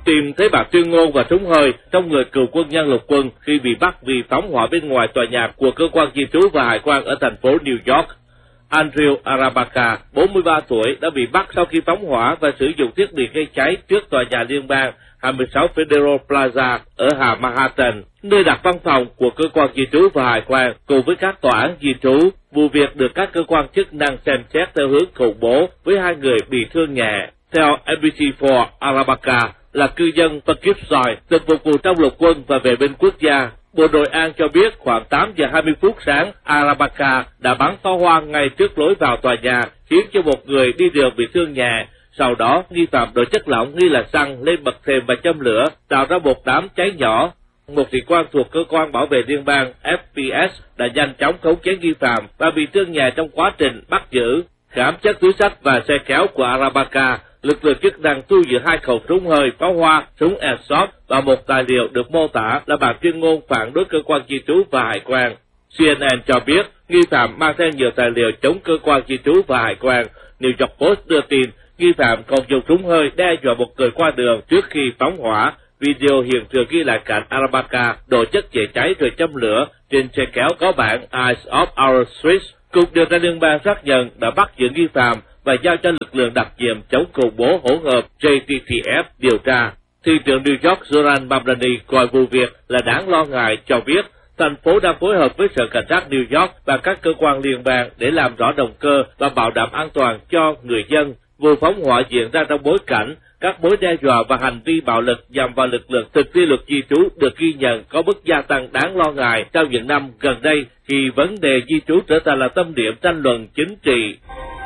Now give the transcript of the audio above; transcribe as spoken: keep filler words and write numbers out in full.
Tìm thấy bà tuyên ngôn và súng hơi trong người cựu quân nhân lục quân khi bị bắt vì phóng hỏa bên ngoài tòa nhà của cơ quan di trú và hải quan ở thành phố New York. Andrew Arabaca, bốn mươi ba tuổi, đã bị bắt sau khi phóng hỏa và sử dụng thiết bị gây cháy trước tòa nhà liên bang hai mươi sáu Federal Plaza ở Hà Manhattan, nơi đặt văn phòng của cơ quan di trú và hải quan cùng với các tòa án di trú. Vụ việc được các cơ quan chức năng xem xét theo hướng khủng bố với hai người bị thương nhẹ. Theo N B C bốn, Arabaca là cư dân Poughkeepsie, từng phục vụ trong lục quân và vệ binh quốc gia. Bộ đội an cho biết khoảng tám giờ hai mươi phút sáng, Arabaca đã bắn pháo hoa ngay trước lối vào tòa nhà, khiến cho một người đi đường bị thương nhẹ. Sau đó, nghi phạm đổ chất lỏng nghi là xăng lên bậc thềm và châm lửa, tạo ra một đám cháy nhỏ. Một sĩ quan thuộc cơ quan bảo vệ liên bang F B S đã nhanh chóng khống chế nghi phạm và bị thương nhẹ trong quá trình bắt giữ. Khám xét túi xách và xe kéo của Arabaca, lực lượng chức năng thu giữ hai khẩu súng hơi, pháo hoa, súng airsoft và một tài liệu được mô tả là bản tuyên ngôn phản đối cơ quan di trú và hải quan. C N N cho biết nghi phạm mang theo nhiều tài liệu chống cơ quan di trú và hải quan. New York Post đưa tin nghi phạm còn dùng súng hơi đe dọa một người qua đường trước khi phóng hỏa. Video hiện trường ghi lại cảnh Arabaca đổ chất dễ cháy rồi châm lửa trên xe kéo có bảng Eyes of Our Streets. Cục điều tra liên bang xác nhận đã bắt giữ nghi phạm và giao cho lực lượng đặc nhiệm chống khủng bố hỗn hợp J T T F điều tra. Thị trưởng New York Zoran Mamdani coi vụ việc là đáng lo ngại, cho biết thành phố đang phối hợp với Sở Cảnh sát New York và các cơ quan liên bang để làm rõ động cơ và bảo đảm an toàn cho người dân. Vụ phóng hỏa diễn ra trong bối cảnh các mối đe dọa và hành vi bạo lực nhằm vào lực lượng thực thi luật di trú được ghi nhận có mức gia tăng đáng lo ngại trong những năm gần đây khi vấn đề di trú trở thành là tâm điểm tranh luận chính trị.